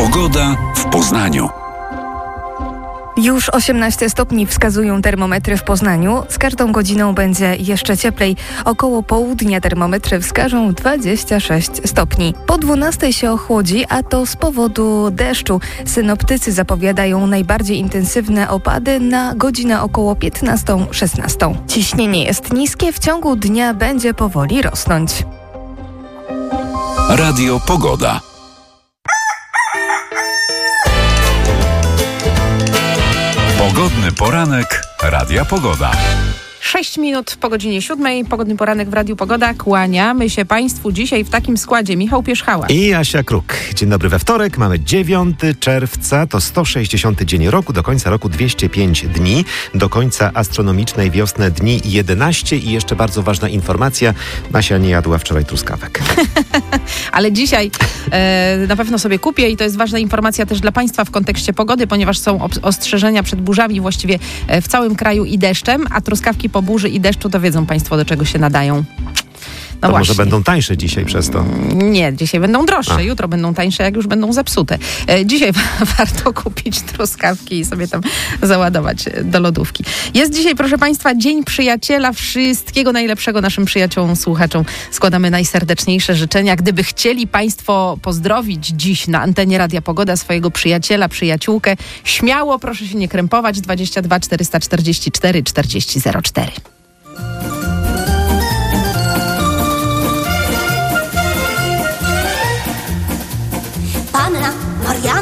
Pogoda w Poznaniu. Już 18 stopni wskazują termometry w Poznaniu. Z każdą godziną będzie jeszcze cieplej. Około południa termometry wskażą 26 stopni. Po 12 się ochłodzi, a to z powodu deszczu. Synoptycy zapowiadają najbardziej intensywne opady na godzinę około 15-16. Ciśnienie jest niskie, w ciągu dnia będzie powoli rosnąć. Radio Pogoda. Pogodny poranek Radia Pogoda. 6 minut po godzinie 7. Pogodny poranek w Radiu Pogoda. Kłaniamy się Państwu dzisiaj w takim składzie. Michał Pierzchała i Asia Kruk. Dzień dobry we wtorek. Mamy 9 czerwca. To 160 dzień roku. Do końca roku 205 dni. Do końca astronomicznej wiosny dni 11. I jeszcze bardzo ważna informacja. Asia nie jadła wczoraj truskawek. Ale dzisiaj na pewno sobie kupię i to jest ważna informacja też dla Państwa w kontekście pogody, ponieważ są ostrzeżenia przed burzami właściwie w całym kraju i deszczem, a truskawki po burzy i deszczu to wiedzą Państwo, do czego się nadają. No to właśnie. Może będą tańsze dzisiaj przez to? Nie, dzisiaj będą droższe, jutro będą tańsze, jak już będą zepsute. Dzisiaj warto kupić truskawki i sobie tam załadować do lodówki. Jest dzisiaj, proszę Państwa, Dzień Przyjaciela. Wszystkiego najlepszego naszym przyjaciołom, słuchaczom. Składamy najserdeczniejsze życzenia. Gdyby chcieli Państwo pozdrowić dziś na antenie Radia Pogoda swojego przyjaciela, przyjaciółkę, śmiało, proszę się nie krępować. 22 444 40 04.